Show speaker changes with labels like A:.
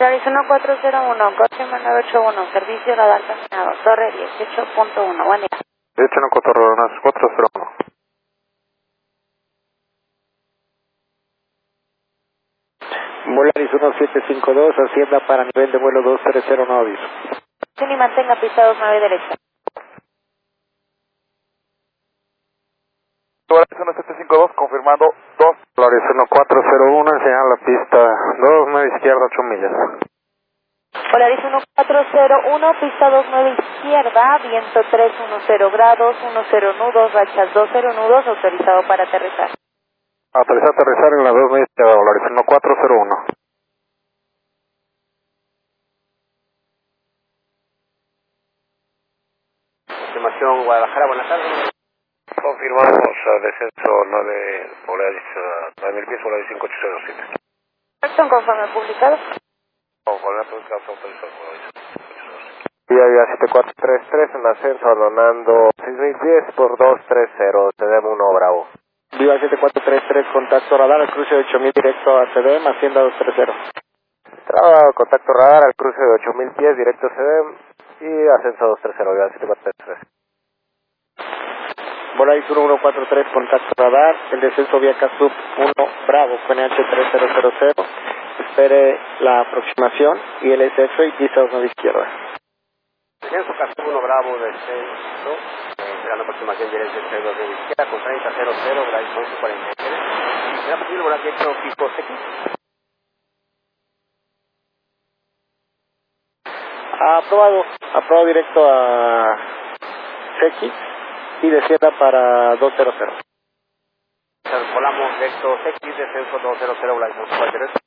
A: Polaris 1401, Cosima 981, servicio radar terminado, torre 18.1, buen día.
B: 401.
C: Volaris 1752, Hacienda para nivel de vuelo 230, no aviso.
A: Sí, mantenga pista 29 derecha.
B: Volaris 1752, confirmando 2. Volaris 1401, enseñar la pista 29 izquierda, 8 millas.
A: Polaris 1401, pista 29 izquierda, viento 310 grados, 10 nudos, rachas 20 nudos, autorizado para aterrizar.
B: Autorizado a aterrizar en la 29 izquierda, Volaris 1401.
C: Estimación Guadalajara, buenas tardes.
B: Confirmamos descenso 9 Volaris 9000 pies, Volaris 5807.
A: Perfecto, conforme publicado.
B: Volaris autorizado, Volaris 5807. Vía 7433 en ascenso, Orlando 6000 pies por 230, TDM 1 Bravo.
C: Viva 7433, contacto radar al cruce de 8000 directo a CDM, Hacienda 230.
B: Traba contacto radar al cruce de 8000 pies directo a CDM y ascenso 230, Viva 7433.
C: Volaris 1143, contacto radar, el descenso vía CASUP 1 Bravo, QNH 3000, espere la aproximación y el SF y pista 29 izquierda.
B: Descenso CASUP 1 Bravo, descenso, esperando aproximación directa de 29 izquierda con 3000, Bryce 1143. ¿Será posible volar directo Pico X?
C: Aprobado directo a CX y descienda para 200.
B: Volamos recto X, descenso 200, Bryce 1143.